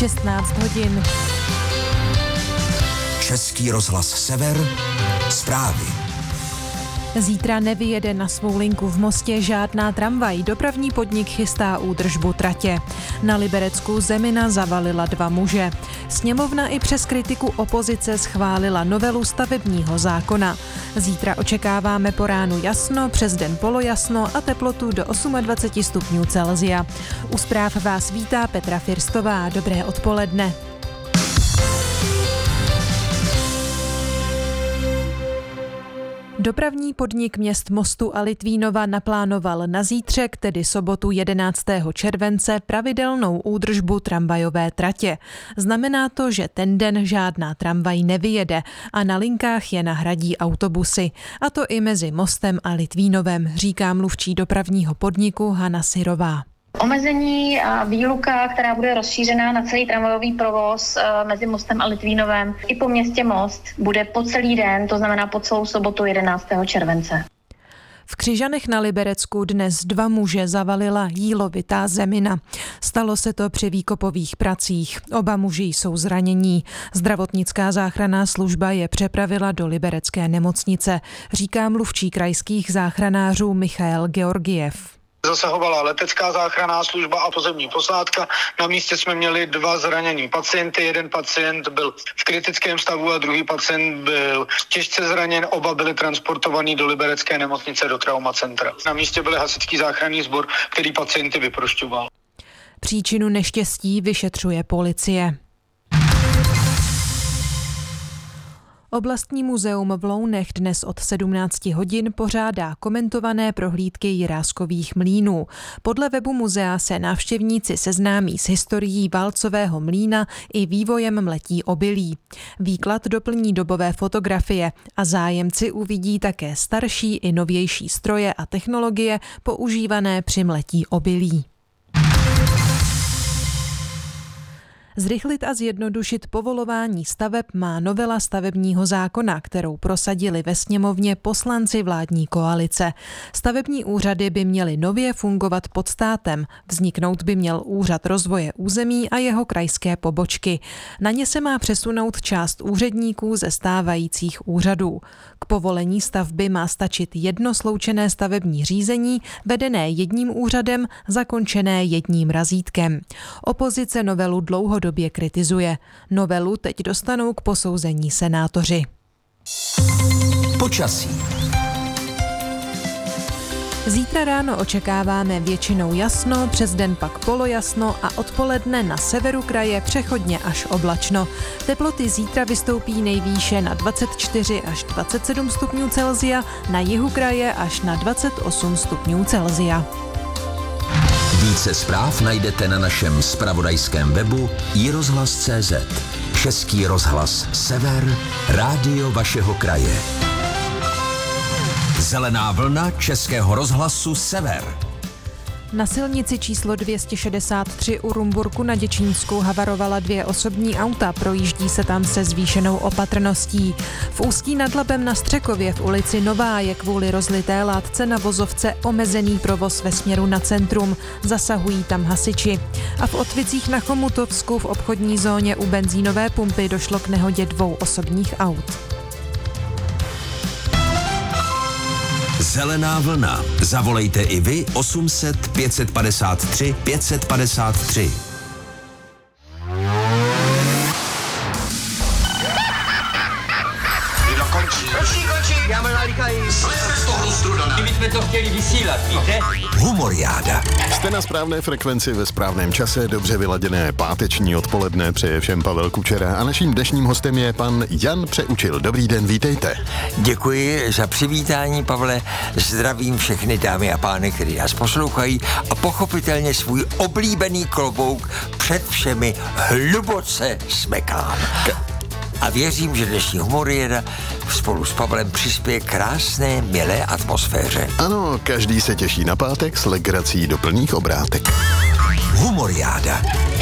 16 hodin. Český rozhlas Sever, zprávy. Zítra nevyjede na svou linku v Mostě žádná tramvaj. Dopravní podnik chystá údržbu tratě. Na Liberecku zemina zavalila 2 muže. Sněmovna i přes kritiku opozice schválila novelu stavebního zákona. Zítra očekáváme po ránu jasno, přes den polojasno a teplotu do 28 stupňů Celsia. U zpráv vás vítá Petra Firstová. Dobré odpoledne. Dopravní podnik měst Mostu a Litvínova naplánoval na zítřek, tedy sobotu 11. července, pravidelnou údržbu tramvajové tratě. Znamená to, že ten den žádná tramvaj nevyjede a na linkách je nahradí autobusy. A to i mezi Mostem a Litvínovem, říká mluvčí dopravního podniku Hana Syrová. Omezení a výluka, která bude rozšířená na celý tramvajový provoz mezi Mostem a Litvínovem i po městě Most, bude po celý den, to znamená po celou sobotu 11. července. V Křižanech na Liberecku dnes 2 muže zavalila jílovitá zemina. Stalo se to při výkopových pracích. Oba muži jsou zranění. Zdravotnická záchranná služba je přepravila do liberecké nemocnice, říká mluvčí krajských záchranářů Michael Georgiev. Zasahovala letecká záchranná služba a pozemní posádka. Na místě jsme měli 2 zranění pacienty. Jeden pacient byl v kritickém stavu a druhý pacient byl těžce zraněn. Oba byli transportovaní do liberecké nemocnice do traumacentra. Na místě byl hasičský záchranný sbor, který pacienty vyprošťoval. Příčinu neštěstí vyšetřuje policie. Oblastní muzeum v Lounech dnes od 17 hodin pořádá komentované prohlídky Jiráskových mlýnů. Podle webu muzea se návštěvníci seznámí s historií válcového mlýna i vývojem mletí obilí. Výklad doplní dobové fotografie a zájemci uvidí také starší i novější stroje a technologie používané při mletí obilí. Zrychlit a zjednodušit povolování staveb má novela stavebního zákona, kterou prosadili ve sněmovně poslanci vládní koalice. Stavební úřady by měly nově fungovat pod státem. Vzniknout by měl úřad rozvoje území a jeho krajské pobočky. Na ně se má přesunout část úředníků ze stávajících úřadů. K povolení stavby má stačit jedno sloučené stavební řízení, vedené jedním úřadem, zakončené jedním razítkem. Opozice novelu dlouhodobě kritizuje. Novelu teď dostanou k posouzení senátoři. Počasí. Zítra ráno očekáváme většinou jasno, přes den pak polojasno a odpoledne na severu kraje přechodně až oblačno. Teploty zítra vystoupí nejvýše na 24 až 27 stupňů Celsia, na jihu kraje až na 28 stupňů Celsia. Více zpráv najdete na našem zpravodajském webu iRozhlas.cz. Český rozhlas Sever, rádio vašeho kraje. Zelená vlna Českého rozhlasu Sever. Na silnici číslo 263 u Rumburku na Děčínsku havarovala 2 osobní auta, projíždí se tam se zvýšenou opatrností. V Ústí nad Labem na Střekově v ulici Nová je kvůli rozlité látce na vozovce omezený provoz ve směru na centrum, zasahují tam hasiči. A v Otvicích na Chomutovsku v obchodní zóně u benzínové pumpy došlo k nehodě 2 osobních aut. Zelená vlna. Zavolejte i vy 800 553 553. Končí, já mám nalíkají. Kdybychom to chtěli vysílat, víte? Humoriáda. Jste na správné frekvenci ve správném čase, dobře vyladěné páteční odpoledne, přeje všem Pavel Kučera a naším dnešním hostem je pan Jan Přeučil. Dobrý den, vítejte. Děkuji za přivítání, Pavle. Zdravím všechny dámy a pány, kteří nás poslouchají a pochopitelně svůj oblíbený klobouk před všemi hluboce smekám. A věřím, že dnešní humoriéda spolu s Pavlem přispěje krásné, milé atmosféře. Ano, každý se těší na pátek s legrací do plných obrátek. Humoriáda.